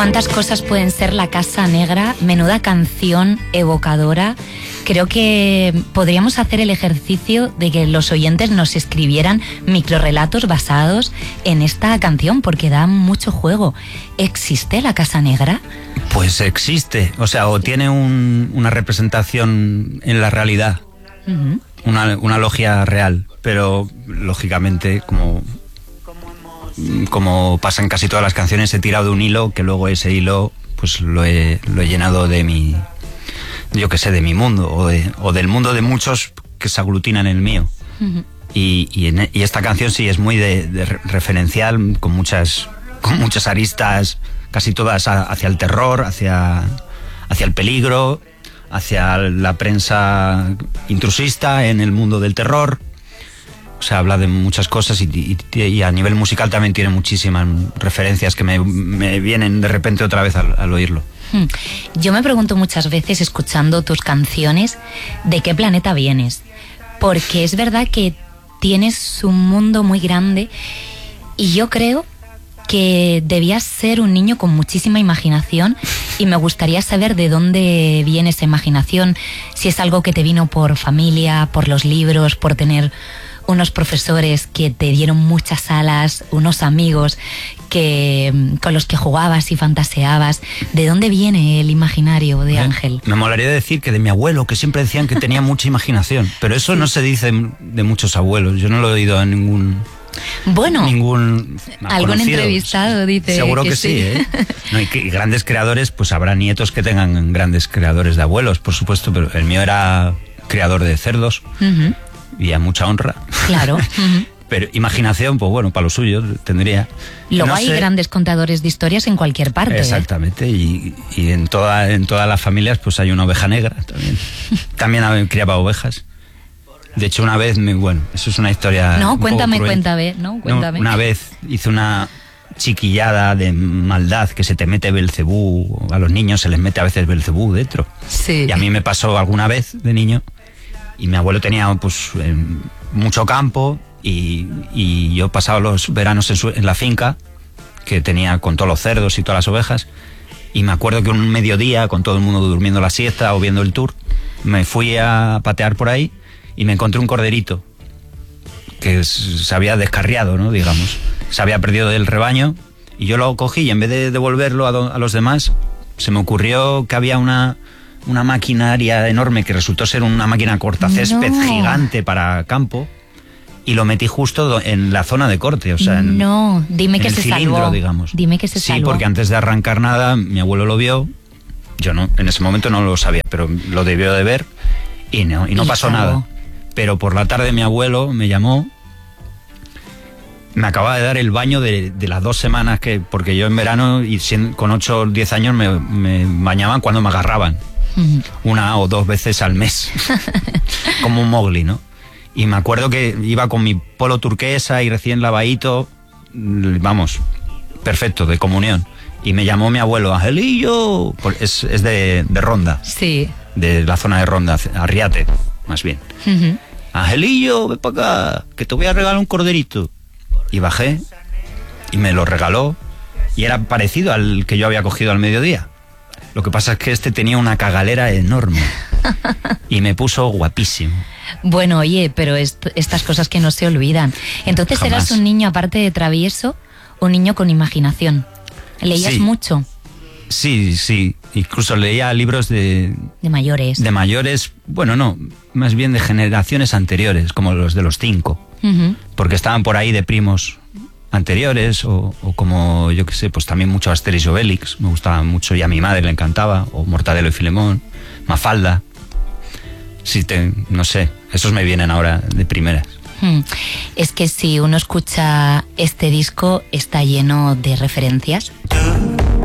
¿Cuántas cosas pueden ser La Casa Negra? Menuda canción evocadora. Creo que podríamos hacer el ejercicio de que los oyentes nos escribieran microrrelatos basados en esta canción, porque da mucho juego. ¿Existe La Casa Negra? Pues existe, o sea, o tiene una representación en la realidad, una logia real, pero lógicamente, como pasa en casi todas las canciones, he tirado de un hilo, que luego ese hilo pues lo he llenado de mi, yo qué sé, de mi mundo, o del mundo de muchos que se aglutinan en el mío. Y esta canción sí es muy de referencial, con muchas aristas, casi todas hacia el terror, hacia el peligro, hacia la prensa intrusista en el mundo del terror. O sea, habla de muchas cosas y a nivel musical también tiene muchísimas referencias que me vienen de repente otra vez al oírlo. Yo me pregunto muchas veces, escuchando tus canciones, ¿de qué planeta vienes? Porque es verdad que tienes un mundo muy grande y yo creo que debías ser un niño con muchísima imaginación, y me gustaría saber de dónde viene esa imaginación, si es algo que te vino por familia, por los libros, por tener unos profesores que te dieron muchas alas, unos amigos con los que jugabas y fantaseabas. ¿De dónde viene el imaginario de Ángel? Me molaría decir que de mi abuelo, que siempre decían que tenía mucha imaginación, pero eso no se dice de muchos abuelos. Yo no lo he oído a ningún algún entrevistado dice seguro que sí, ¿eh? No, y grandes creadores, pues habrá nietos que tengan grandes creadores de abuelos, por supuesto, pero el mío era creador de cerdos y a mucha honra. Claro. Pero imaginación, pues bueno, para lo suyo tendría. Luego no hay sé, grandes contadores de historias en cualquier parte. Exactamente, y en todas las familias pues hay una oveja negra también. También criaba ovejas. De hecho, una vez, eso es una historia. No, cuéntame. Una vez hice una chiquillada de maldad, que se te mete Belcebú, a los niños se les mete a veces Belcebú dentro. Sí. Y a mí me pasó alguna vez de niño, y mi abuelo tenía pues mucho campo, y yo pasaba los veranos en la finca que tenía, con todos los cerdos y todas las ovejas, y me acuerdo que un mediodía, con todo el mundo durmiendo la siesta o viendo el tour, me fui a patear por ahí y me encontré un corderito que se había descarriado, ¿no? Digamos, se había perdido del rebaño, y yo lo cogí, y en vez de devolverlo a los demás, se me ocurrió que había una maquinaria enorme que resultó ser una máquina cortacésped gigante para campo, y lo metí justo en la zona de corte, o sea, dime que se cilindro, salvó. digamos. Dime que se salvó. Sí, porque antes de arrancar nada, mi abuelo lo vio, yo no, en ese momento no lo sabía, pero lo debió de ver, y no pasó nada. Pero por la tarde mi abuelo me llamó, me acababa de dar el baño de las 2 semanas porque yo en verano, y con 8 o 10 años, me bañaban cuando me agarraban, 1 o 2 veces al mes, como un Mowgli, ¿no? Y me acuerdo que iba con mi polo turquesa y recién lavadito, vamos, perfecto, de comunión. Y me llamó mi abuelo, Angelillo, es de Ronda, sí, de la zona de Ronda, Arriate, más bien. Angelillo, ven para acá, que te voy a regalar un corderito. Y bajé, y me lo regaló, y era parecido al que yo había cogido al mediodía. Lo que pasa es que este tenía una cagalera enorme, y me puso guapísimo. Bueno, oye, pero estas cosas que no se olvidan. Entonces Jamás. Eras un niño, aparte de travieso, un niño con imaginación. ¿Leías mucho? Sí, incluso leía libros de mayores. De mayores, bueno, no, más bien de generaciones anteriores, como los de los 5, porque estaban por ahí de primos anteriores, o como, yo qué sé, pues también mucho Asterix y Obelix, me gustaba mucho, y a mi madre le encantaba, o Mortadelo y Filemón, Mafalda. Sí, no sé, esos me vienen ahora de primeras. Es que si uno escucha este disco, está lleno de referencias.